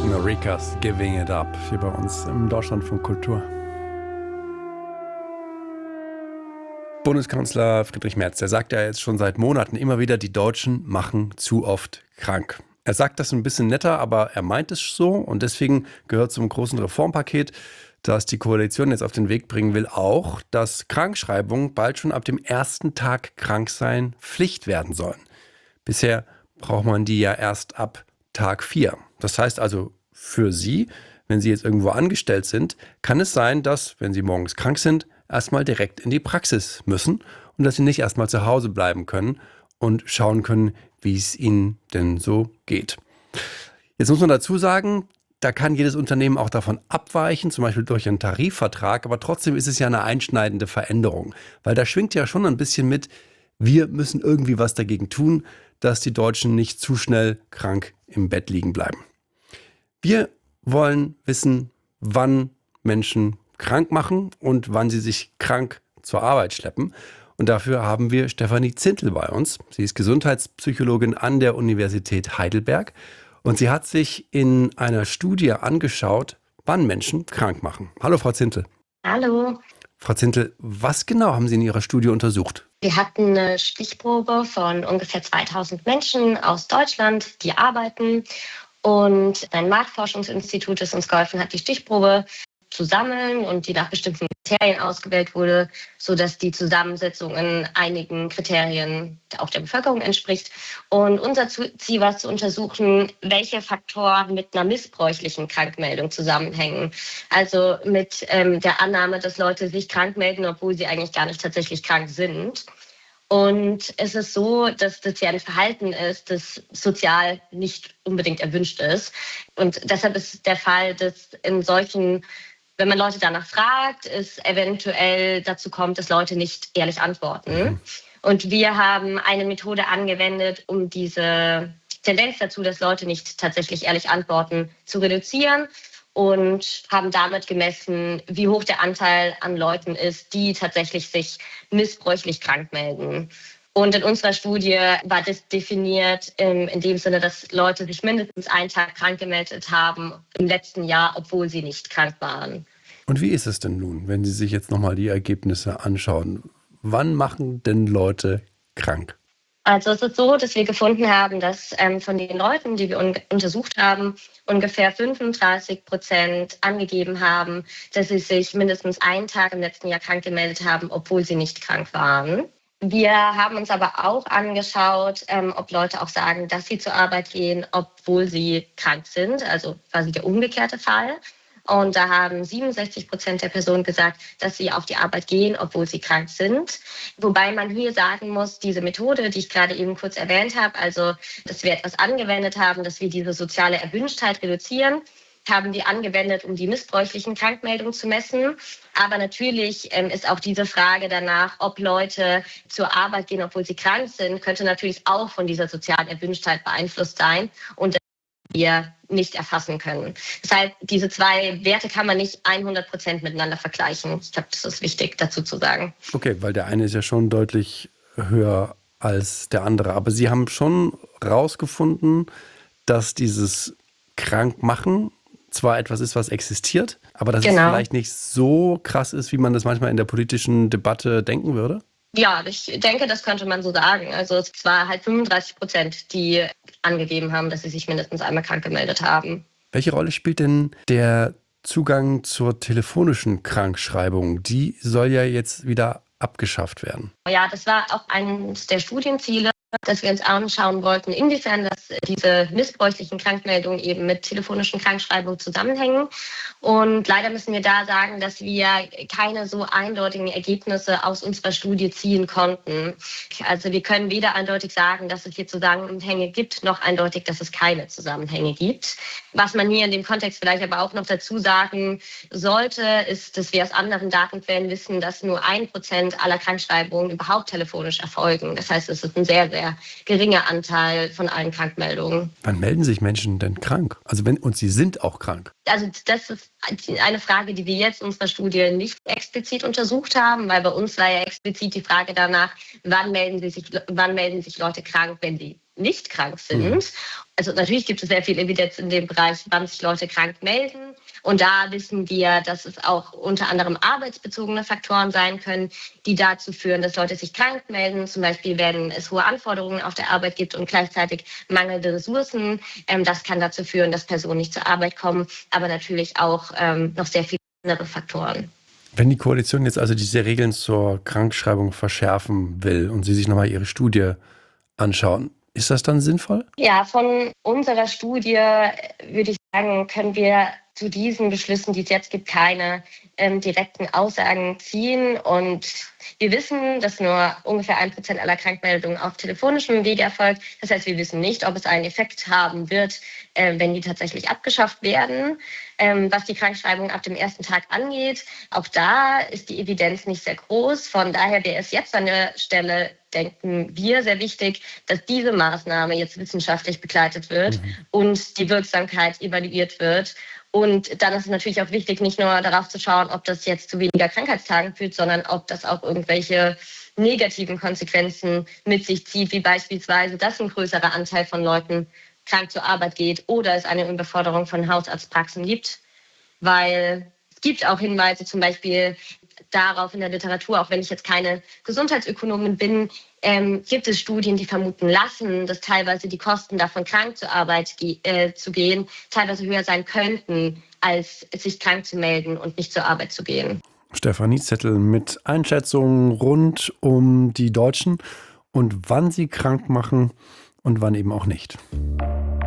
Norikas Giving It Up hier bei uns im Deutschlandfunk Kultur. Bundeskanzler Friedrich Merz, der sagt ja jetzt schon seit Monaten immer wieder, die Deutschen machen zu oft krank. Er sagt das ein bisschen netter, aber er meint es so und deswegen gehört zum großen Reformpaket, das die Koalition jetzt auf den Weg bringen will, auch, dass Krankschreibungen bald schon ab dem ersten Tag Kranksein Pflicht werden sollen. Bisher braucht man die ja erst ab Tag 4. Das heißt also für Sie, wenn Sie jetzt irgendwo angestellt sind, kann es sein, dass, wenn Sie morgens krank sind, erstmal direkt in die Praxis müssen und dass Sie nicht erstmal zu Hause bleiben können und schauen können, wie es Ihnen denn so geht. Jetzt muss man dazu sagen, da kann jedes Unternehmen auch davon abweichen, zum Beispiel durch einen Tarifvertrag, aber trotzdem ist es ja eine einschneidende Veränderung, weil da schwingt ja schon ein bisschen mit, wir müssen irgendwie was dagegen tun, dass die Deutschen nicht zu schnell krank im Bett liegen bleiben. Wir wollen wissen, wann Menschen krank machen und wann sie sich krank zur Arbeit schleppen. Und dafür haben wir Stefanie Zintl bei uns. Sie ist Gesundheitspsychologin an der Universität Heidelberg. Und sie hat sich in einer Studie angeschaut, wann Menschen krank machen. Hallo, Frau Zintl. Hallo. Frau Zintl, was genau haben Sie in Ihrer Studie untersucht? Wir hatten eine Stichprobe von ungefähr 2000 Menschen aus Deutschland, die arbeiten. Und ein Marktforschungsinstitut, das uns geholfen hat, die Stichprobe zu sammeln und die nach bestimmten Kriterien ausgewählt wurde, sodass die Zusammensetzung in einigen Kriterien auch der Bevölkerung entspricht. Und unser Ziel war es zu untersuchen, welche Faktoren mit einer missbräuchlichen Krankmeldung zusammenhängen. Also mit der Annahme, dass Leute sich krank melden, obwohl sie eigentlich gar nicht tatsächlich krank sind. Und es ist so, dass das ja ein Verhalten ist, das sozial nicht unbedingt erwünscht ist. Und deshalb ist der Fall, dass in solchen, wenn man Leute danach fragt, es eventuell dazu kommt, dass Leute nicht ehrlich antworten. Und wir haben eine Methode angewendet, um diese Tendenz dazu, dass Leute nicht tatsächlich ehrlich antworten, zu reduzieren. Und haben damit gemessen, wie hoch der Anteil an Leuten ist, die tatsächlich sich missbräuchlich krank melden. Und in unserer Studie war das definiert in dem Sinne, dass Leute sich mindestens einen Tag krank gemeldet haben im letzten Jahr, obwohl sie nicht krank waren. Und wie ist es denn nun, wenn Sie sich jetzt nochmal die Ergebnisse anschauen? Wann machen denn Leute krank? Also es ist so, dass wir gefunden haben, dass von den Leuten, die wir untersucht haben, ungefähr 35% angegeben haben, dass sie sich mindestens einen Tag im letzten Jahr krank gemeldet haben, obwohl sie nicht krank waren. Wir haben uns aber auch angeschaut, ob Leute auch sagen, dass sie zur Arbeit gehen, obwohl sie krank sind, also quasi der umgekehrte Fall. Und da haben 67% der Personen gesagt, dass sie auf die Arbeit gehen, obwohl sie krank sind. Wobei man hier sagen muss, diese Methode, die ich gerade eben kurz erwähnt habe, also dass wir etwas angewendet haben, dass wir diese soziale Erwünschtheit reduzieren, haben wir angewendet, um die missbräuchlichen Krankmeldungen zu messen. Aber natürlich ist auch diese Frage danach, ob Leute zur Arbeit gehen, obwohl sie krank sind, könnte natürlich auch von dieser sozialen Erwünschtheit beeinflusst sein und wir nicht erfassen können. Deshalb, diese zwei Werte kann man nicht 100% miteinander vergleichen. Ich glaube, das ist wichtig dazu zu sagen. Okay, weil der eine ist ja schon deutlich höher als der andere. Aber Sie haben schon rausgefunden, dass dieses Krankmachen zwar etwas ist, was existiert, aber dass es vielleicht nicht so krass ist, wie man das manchmal in der politischen Debatte denken würde? Ja, ich denke, das könnte man so sagen. Also es war halt 35%, die angegeben haben, dass sie sich mindestens einmal krank gemeldet haben. Welche Rolle spielt denn der Zugang zur telefonischen Krankschreibung? Die soll ja jetzt wieder abgeschafft werden. Ja, das war auch eines der Studienziele, dass wir uns anschauen wollten, inwiefern dass diese missbräuchlichen Krankmeldungen eben mit telefonischen Krankschreibungen zusammenhängen. Und leider müssen wir da sagen, dass wir keine so eindeutigen Ergebnisse aus unserer Studie ziehen konnten. Also wir können weder eindeutig sagen, dass es hier Zusammenhänge gibt, noch eindeutig, dass es keine Zusammenhänge gibt. Was man hier in dem Kontext vielleicht aber auch noch dazu sagen sollte, ist, dass wir aus anderen Datenquellen wissen, dass nur 1% aller Krankschreibungen überhaupt telefonisch erfolgen. Das heißt, es ist ein sehr, sehr geringer Anteil von allen Krankmeldungen. Wann melden sich Menschen denn krank? Und sie sind auch krank? Also das ist eine Frage, die wir jetzt in unserer Studie nicht explizit untersucht haben, weil bei uns war ja explizit die Frage danach, wann melden sich Leute krank, wenn sie nicht krank sind. Also natürlich gibt es sehr viel Evidenz in dem Bereich, wann sich Leute krank melden. Und da wissen wir, dass es auch unter anderem arbeitsbezogene Faktoren sein können, die dazu führen, dass Leute sich krank melden. Zum Beispiel, wenn es hohe Anforderungen auf der Arbeit gibt und gleichzeitig mangelnde Ressourcen. Das kann dazu führen, dass Personen nicht zur Arbeit kommen, aber natürlich auch noch sehr viele andere Faktoren. Wenn die Koalition jetzt also diese Regeln zur Krankschreibung verschärfen will und Sie sich nochmal Ihre Studie anschauen, ist das dann sinnvoll? Ja, von unserer Studie würde ich sagen, können wir zu diesen Beschlüssen, die es jetzt gibt, keine direkten Aussagen ziehen. Und wir wissen, dass nur ungefähr 1% aller Krankmeldungen auf telefonischem Wege erfolgt. Das heißt, wir wissen nicht, ob es einen Effekt haben wird, wenn die tatsächlich abgeschafft werden. Was die Krankschreibung ab dem ersten Tag angeht, auch da ist die Evidenz nicht sehr groß. Von daher wäre es jetzt an der Stelle, denken wir, sehr wichtig, dass diese Maßnahme jetzt wissenschaftlich begleitet wird und die Wirksamkeit evaluiert wird. Und dann ist es natürlich auch wichtig, nicht nur darauf zu schauen, ob das jetzt zu weniger Krankheitstagen führt, sondern ob das auch irgendwelche negativen Konsequenzen mit sich zieht, wie beispielsweise, dass ein größerer Anteil von Leuten krank zur Arbeit geht oder es eine Überforderung von Hausarztpraxen gibt. Weil es gibt auch Hinweise zum Beispiel darauf in der Literatur, auch wenn ich jetzt keine Gesundheitsökonomin bin, gibt es Studien, die vermuten lassen, dass teilweise die Kosten davon, krank zur Arbeit zu gehen, teilweise höher sein könnten, als sich krank zu melden und nicht zur Arbeit zu gehen. Stefanie Zettel mit Einschätzungen rund um die Deutschen und wann sie krank machen und wann eben auch nicht.